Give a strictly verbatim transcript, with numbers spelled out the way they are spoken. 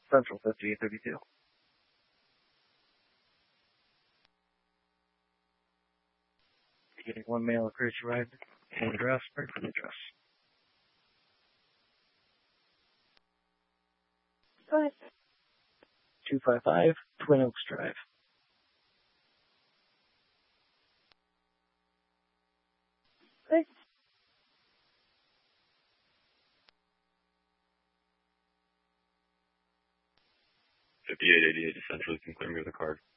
Central fifty-eight thirty-two. Getting one mail occurs arrived. Full address, break for the address. Go ahead. two five five Twin Oaks Drive. Good. fifty-eight eighty-eight Essentially, you can clear me with a card.